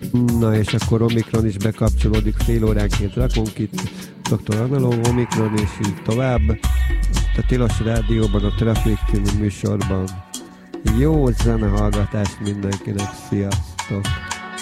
Na és akkor Omikron is bekapcsolódik, fél óránként rakunk itt Dr. Analó, Omikron és így tovább. A Tilos Rádióban, a Traffic című műsorban. Jó zenehallgatást mindenkinek, sziasztok!